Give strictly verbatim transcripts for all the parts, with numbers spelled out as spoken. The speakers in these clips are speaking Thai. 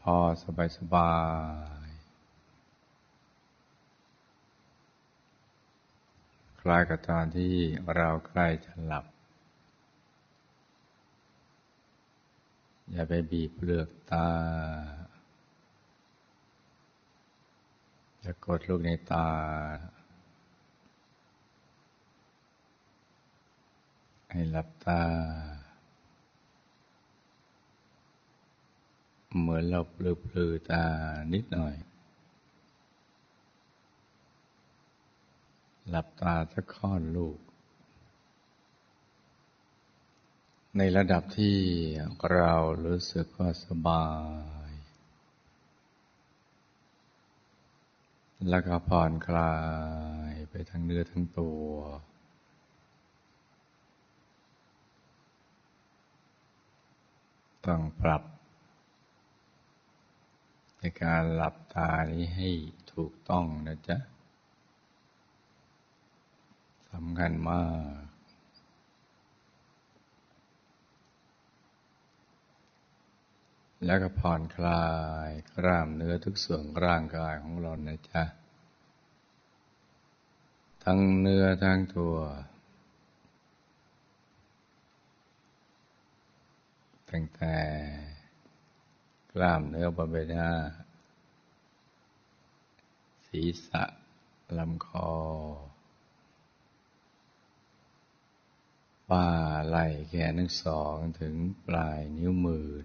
อสบายๆคล้ายกับตอนที่เราใกล้จะหลับอย่าไปบีบเปลือกตาอย่ากดลูกในตาให้หลับตาเหมือนเราปลือๆตานิดหน่อยหลับตาสักค่อนลูกในระดับที่เรารู้สึกว่าสบายแล้วก็ผ่อนคลายไปทั้งเนื้อทั้งตัวต้องปรับในการหลับตานี้ให้ถูกต้องนะจ๊ะสำคัญมากแล้วก็ผ่อนคลายกล้ามเนื้อทุกส่วนร่างกายของเรานะจ๊ะทั้งเนื้อทั้งตัวตั้งแต่กล้ามเนื้อบนใบหน้าศีรษะลำคอบ่าไหล่แขนทั้งสองถึงปลายนิ้วมือ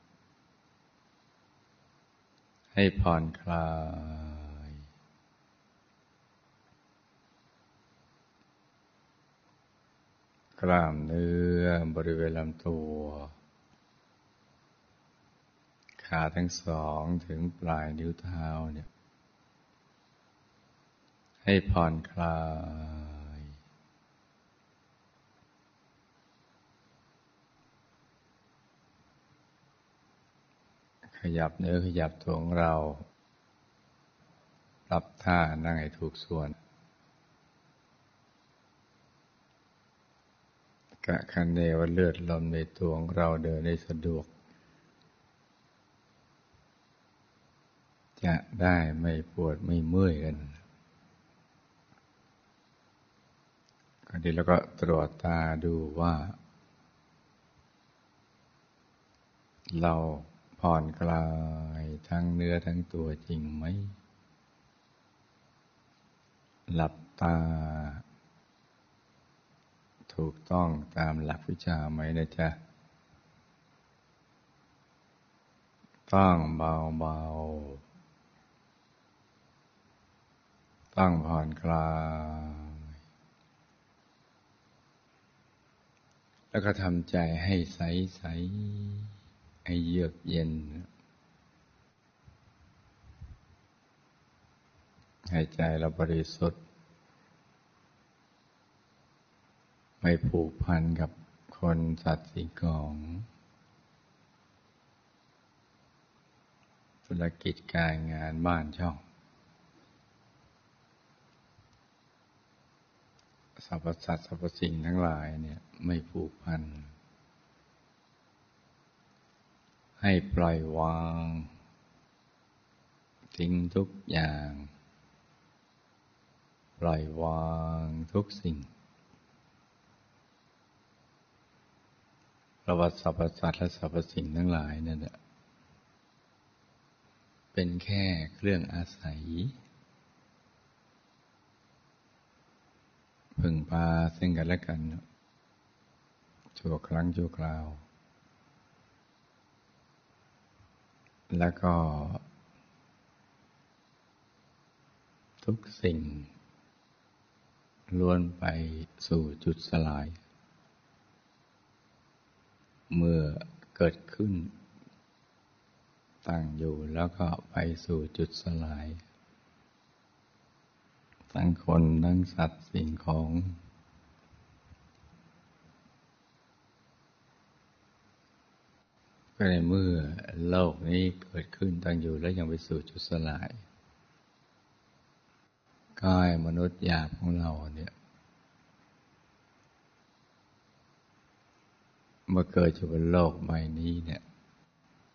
ให้ผ่อนคลายกล้ามเนื้อบริเวณลำตัวขาทั้งสองถึงปลายนิ้วเท้าเนี่ยให้ผ่อนคลายขยับเนื้อขยับตัวของเราปรับท่านั่งให้ถูกส่วนกะคะเนว่าเลือดลมในตัวของเราเดินได้สะดวกจะได้ไม่ปวดไม่เมื่อยกันคราวนี้เราก็ตรวจตาดูว่าเราผ่อนคลายทั้งเนื้อทั้งตัวจริงไหมหลับตาถูกต้องตามหลักวิชาไหมนะจ๊ะต้องเบาๆต้องผ่อนคลายแล้วก็ทำใจให้ใสๆให้เยือกเย็นให้ใจเราบริสุทธิ์ไม่ผูกพันกับคนสัตว์สิ่งของธุรกิจการงานบ้านช่องสรรพสัตว์สรรพสิ่งทั้งหลายเนี่ยไม่ผูกพันให้ปล่อยวางทิ้งทุกอย่างปล่อยวางทุกสิ่งประวัติสรรพสัตว์และสรรพสิ่งทั้งหลายนั่นแหละเป็นแค่เครื่องอาศัยพึ่งพาซึ่งกันและกันชั่วครั้งชั่วคราวแล้วก็ทุกสิ่งล้วนไปสู่จุดสลายเมื่อเกิดขึ้นตั้งอยู่แล้วก็ไปสู่จุดสลายทั้งคนทั้งสัตว์สิ่งของก็ในเมื่อโลกนี้เกิดขึ้นตั้งอยู่แล้วยังไปสู่จุดสลายกายมนุษย์หยาบของเราเนี่ยเมื่อเกิดอยู่บนโลกใบนี้เนี่ย